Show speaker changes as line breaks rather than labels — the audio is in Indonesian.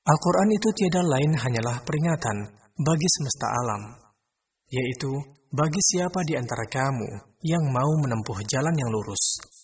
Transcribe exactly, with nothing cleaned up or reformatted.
Al-Quran itu tiada lain hanyalah peringatan bagi semesta alam, yaitu bagi siapa di antara kamu yang mau menempuh jalan yang lurus.